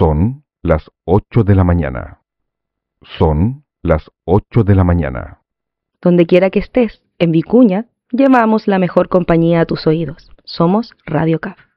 Son las 8 de la mañana. Son las 8 de la mañana. Donde quiera que estés, en Vicuña, llevamos la mejor compañía a tus oídos. Somos Radio CAF.